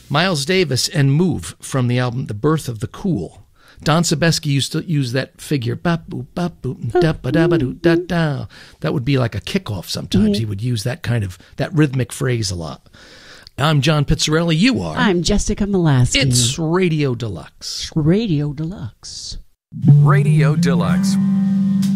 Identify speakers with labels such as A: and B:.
A: Miles Davis and Move from the album The Birth of the Cool. Don Sebesky used to use that figure. That would be like a kickoff sometimes. He would use that rhythmic phrase a lot. I'm John Pizzarelli. You are?
B: I'm Jessica Molaski.
A: It's Radio Deluxe.
B: Radio Deluxe.
C: Radio Deluxe.